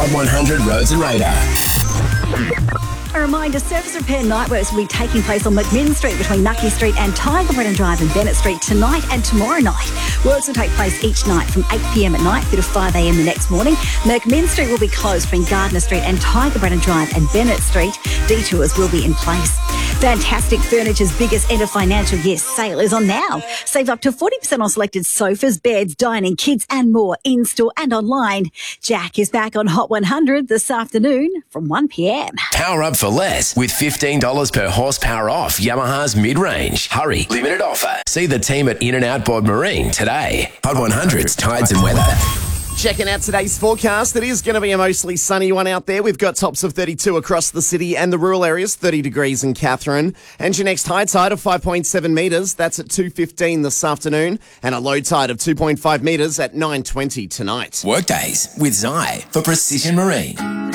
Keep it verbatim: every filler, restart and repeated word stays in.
Hot one hundred Roads and Radar. A reminder, surface repair night works will be taking place on McMinn Street between Nucky Street and Tiger Brennan Drive and Bennett Street tonight and tomorrow night. Works will take place each night from eight p m at night through to five a m the next morning. McMinn Street will be closed between Gardner Street and Tiger Brennan Drive and Bennett Street. Detours will be in place. Fantastic Furniture's biggest end of financial year sale is on now. Save up to forty percent on selected sofas, beds, dining, kids and more in-store and online. Jack is back on Hot one hundred this afternoon from one p m. Power up for less with fifteen dollars per horsepower off Yamaha's mid-range. Hurry, limited offer. See the team at In and Out Board Marine today. Hot one hundred's tides and weather. Checking out today's forecast, it is going to be a mostly sunny one out there. We've got tops of thirty-two across the city and the rural areas, thirty degrees in Katherine. And your next high tide of five point seven metres, that's at two fifteen this afternoon. And a low tide of two point five metres at nine twenty tonight. Workdays with Zai for Precision Marine.